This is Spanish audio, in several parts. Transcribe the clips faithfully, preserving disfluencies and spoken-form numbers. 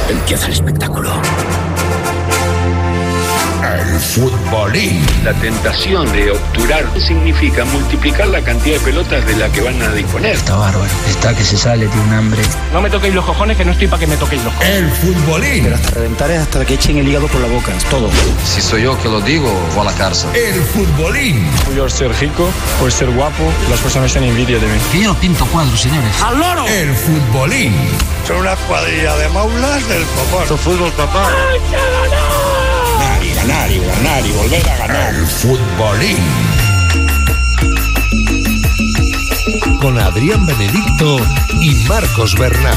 Empieza el espectáculo. El futbolín. La tentación de obturar significa multiplicar la cantidad de pelotas de la que van a disponer. Está bárbaro, está que se sale, tiene un hambre. No me toquéis los cojones, que no estoy para que me toquéis los cojones. El futbolín. Pero hasta reventar es hasta que echen el hígado por la boca, es todo. Si soy yo que lo digo, voy a la cárcel. El futbolín. Por ser rico, por ser guapo, las personas tienen envidia de mí. Que yo no pinto cuadros, señores. ¡Al loro! El futbolín. Son una cuadrilla de maulas del popón. Esto fútbol, papá. ¡Hay que ganar! Ganar y ganar y ganar y volver a ganar. El futbolín. Con Adrián Benedicto y Marcos Bernat.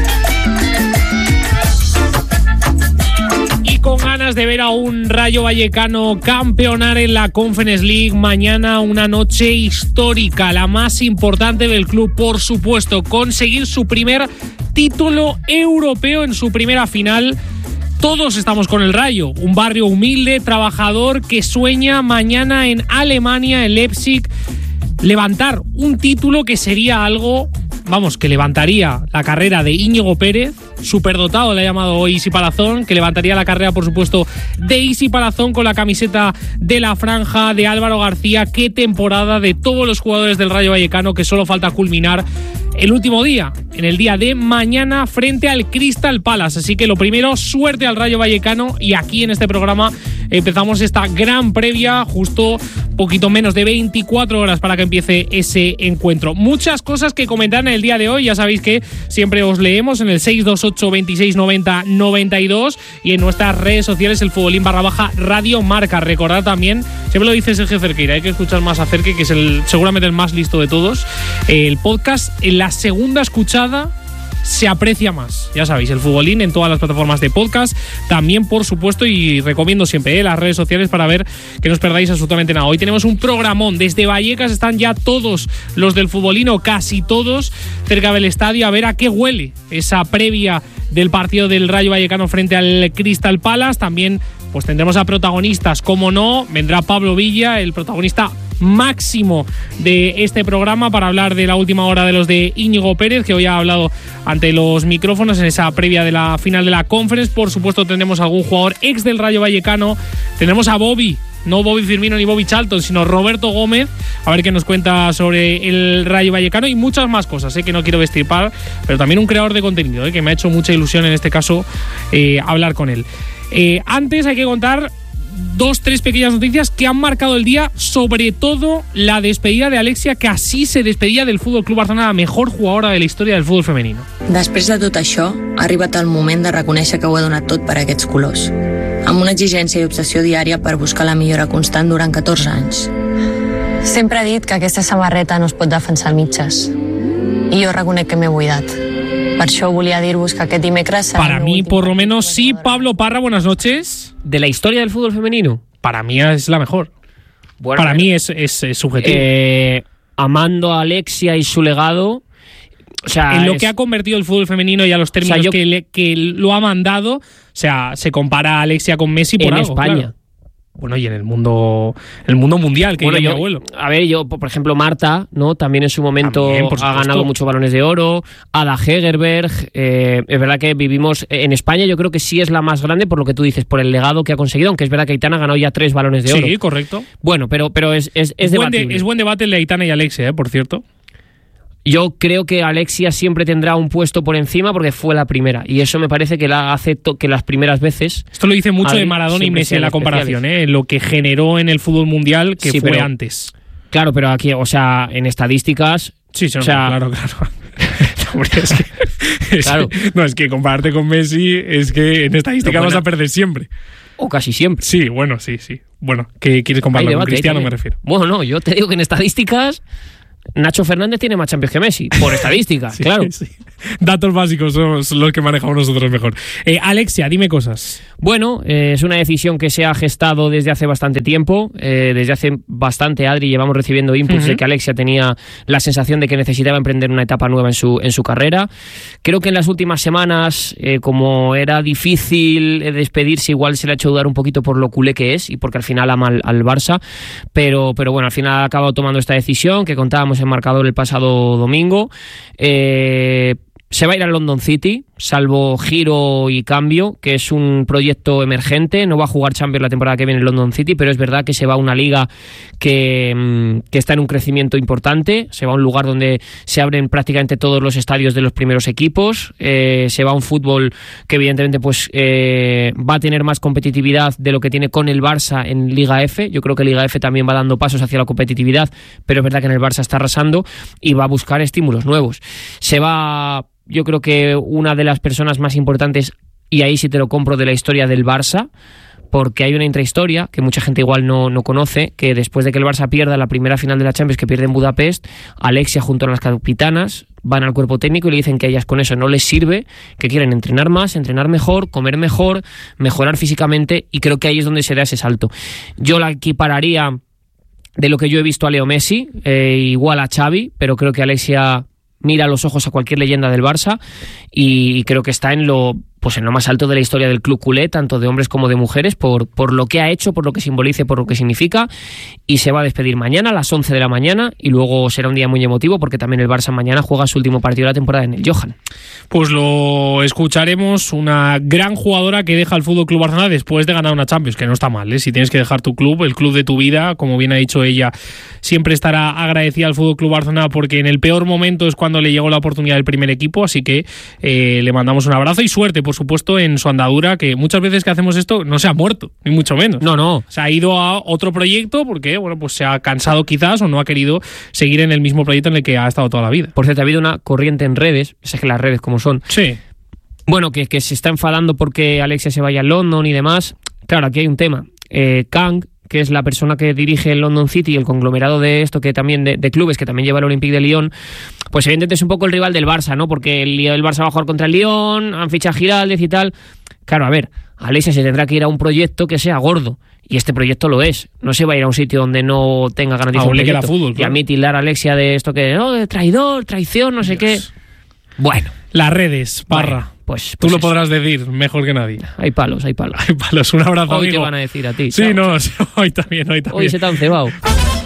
Y con ganas de ver a un Rayo Vallecano campeonar en la Conference League mañana, una noche histórica, la más importante del club, por supuesto, conseguir su primer título europeo en su primera final. Todos estamos con el Rayo, un barrio humilde, trabajador, que sueña mañana en Alemania, en Leipzig, levantar un título que sería algo, vamos, que levantaría la carrera de Íñigo Pérez, superdotado le ha llamado hoy Isi Palazón, que levantaría la carrera, por supuesto, de Isi Palazón con la camiseta de la franja de Álvaro García. Qué temporada de todos los jugadores del Rayo Vallecano, que solo falta culminar el último día, en el día de mañana, frente al Crystal Palace. Así que lo primero, suerte al Rayo Vallecano, y aquí en este programa empezamos esta gran previa, justo poquito menos de veinticuatro horas para que empiece ese encuentro. Muchas cosas que comentar en el día de hoy, ya sabéis que siempre os leemos en el seis dos ocho, veintiséis, noventa, noventa y dos y en nuestras redes sociales, el futbolín barra baja Radio Marca. Recordad también, siempre lo dice Sergio Cerqueira, hay que escuchar más a Cerque, que es el seguramente el más listo de todos. El podcast, en la segunda escuchada se aprecia más. Ya sabéis, el futbolín en todas las plataformas de podcast, también por supuesto, y recomiendo siempre ¿eh? las redes sociales para ver que no os perdáis absolutamente nada. Hoy tenemos un programón. Desde Vallecas están ya todos los del futbolín, o casi todos, cerca del estadio, a ver a qué huele esa previa del partido del Rayo Vallecano frente al Crystal Palace. También pues tendremos a protagonistas, como no, vendrá Pablo Villa, el protagonista máximo de este programa, para hablar de la última hora de los de Íñigo Pérez, que hoy ha hablado ante los micrófonos en esa previa de la final de la Conference. Por supuesto tendremos algún jugador ex del Rayo Vallecano, tendremos a Bobby, no Bobby Firmino ni Bobby Charlton, sino Roberto Gómez, a ver qué nos cuenta sobre el Rayo Vallecano, y muchas más cosas, ¿eh? que no quiero destripar, pero también un creador de contenido, ¿eh? que me ha hecho mucha ilusión en este caso eh, hablar con él. Eh, antes hay que contar dos, tres pequeñas noticias que han marcado el día, sobre todo la despedida de Alexia, que así se despedía del Fútbol Club Barcelona, la mejor jugadora de la història del futbol femenino. Després de tot això, ha arribat el moment de reconèixer que ho ha donat tot per aquests colors, amb una exigència i obsessió diària per buscar la millora constant durant catorze anys. Sempre he dit que aquesta samarreta no es pot defensar a mitges, i jo reconec que m'he buidat. Per això volia dir-vos que aquest dimecres... Para mí, por lo menos, sí. Pablo Parra, buenas noches. ¿De la historia del fútbol femenino? Para mí es la mejor. Bueno, Para mí es, es, es subjetivo. Eh, amando a Alexia y su legado... O sea, en lo es... que ha convertido el fútbol femenino y a los términos o sea, yo... que, le, que lo ha mandado, o sea, se compara a Alexia con Messi por en algo, España. Claro. Bueno, y en el mundo el mundo mundial, que bueno, yo, mi abuelo. A ver, yo, por ejemplo, Marta, ¿no? También en su momento También, ha ganado muchos balones de oro. Ada Hegerberg. Eh, es verdad que vivimos en España, yo creo que sí es la más grande, por lo que tú dices, por el legado que ha conseguido, aunque es verdad que Aitana ha ganado ya tres balones de oro. Sí, correcto. Bueno, pero, pero es, es, es, es buen debatible. De, es buen debate el de Aitana y Alexia, ¿eh? Por cierto. Yo creo que Alexia siempre tendrá un puesto por encima porque fue la primera, y eso me parece que la hace que las primeras veces... Esto lo dice mucho de Maradona y Messi en la comparación, ¿eh? Lo que generó en el fútbol mundial, que sí, fue pero, antes. Claro, pero aquí, o sea, en estadísticas... Sí, sí, o sea, claro, claro. Hombre, es que, es claro. que, no, es que compararte con Messi es que en estadísticas no, bueno, vas a perder siempre. O casi siempre. Sí, bueno, sí, sí. Bueno, ¿qué quieres compararlo con Cristiano, me refiero? Bueno, no, yo te digo que en estadísticas... Nacho Fernández tiene más Champions que Messi, por estadística, sí, claro. Sí. Datos básicos son los que manejamos nosotros mejor. Eh, Alexia, dime cosas. Bueno, eh, es una decisión que se ha gestado desde hace bastante tiempo. Eh, desde hace bastante, Adri, llevamos recibiendo inputs uh-huh. de que Alexia tenía la sensación de que necesitaba emprender una etapa nueva en su, en su carrera. Creo que en las últimas semanas, eh, como era difícil despedirse, igual se le ha hecho dudar un poquito por lo culé que es y porque al final ama al, al Barça. Pero, pero bueno, al final ha acabado tomando esta decisión que contábamos en marcador el pasado domingo. Eh, se va a ir al London City. salvo giro y cambio, que es un proyecto emergente. No va a jugar Champions la temporada que viene en London City, pero es verdad que se va a una liga que, que está en un crecimiento importante, se va a un lugar donde se abren prácticamente todos los estadios de los primeros equipos, eh, se va a un fútbol que evidentemente pues eh, va a tener más competitividad de lo que tiene con el Barça en Liga F. Yo creo que Liga F también va dando pasos hacia la competitividad, pero es verdad que en el Barça está arrasando y va a buscar estímulos nuevos. Se va, yo creo que una de las personas más importantes, y ahí sí te lo compro, de la historia del Barça, porque hay una intrahistoria que mucha gente igual no, no conoce, que después de que el Barça pierda la primera final de la Champions, que pierde en Budapest, Alexia junto a las capitanas van al cuerpo técnico y le dicen que a ellas con eso no les sirve, que quieren entrenar más, entrenar mejor, comer mejor, mejorar físicamente, y creo que ahí es donde se da ese salto. Yo la equipararía, de lo que yo he visto, a Leo Messi, eh, igual a Xavi, pero creo que Alexia mira a los ojos a cualquier leyenda del Barça y, y creo que está en lo, pues en lo más alto de la historia del club culé, tanto de hombres como de mujeres, por, por lo que ha hecho, por lo que simbolice, por lo que significa, y se va a despedir mañana a las once de la mañana, y luego será un día muy emotivo porque también el Barça mañana juega su último partido de la temporada en el Johan. Pues lo escucharemos, una gran jugadora que deja el F C Barcelona después de ganar una Champions, que no está mal, ¿eh? Si tienes que dejar tu club, el club de tu vida, como bien ha dicho ella, siempre estará agradecida al F C Barcelona, porque en el peor momento es cuando le llegó la oportunidad del primer equipo, así que eh, le mandamos un abrazo y suerte, por supuesto, en su andadura, que muchas veces que hacemos esto no se ha muerto, ni mucho menos. No, no. Se ha ido a otro proyecto porque, bueno, pues se ha cansado quizás o no ha querido seguir en el mismo proyecto en el que ha estado toda la vida. Por cierto, ha habido una corriente en redes, sé que las redes como son. Sí. Bueno, que, que se está enfadando porque Alexia se vaya a London y demás. Claro, aquí hay un tema. Eh, Kang, que es la persona que dirige el London City, el conglomerado de esto, que también de, de clubes, que también lleva el Olympique de Lyon, pues evidentemente es un poco el rival del Barça, ¿no? Porque el, el Barça va a jugar contra el Lyon, han fichado a Giraldez y tal. Claro, a ver, Alexia se tendrá que ir a un proyecto que sea gordo, y este proyecto lo es. No se va a ir a un sitio donde no tenga garantizado un proyecto. Fútbol, claro. Y a mí tildar a Alexia de esto que, no, de traidor, traición, no sé Dios. qué. Bueno. Las redes, Parra. Bueno, pues, pues tú lo eso. podrás decir mejor que nadie. Hay palos, hay palos. Hay palos. Un abrazo, Hoy amigo. te van a decir a ti. Sí, chao, no, chao. hoy también, hoy también. Hoy se te han cebado.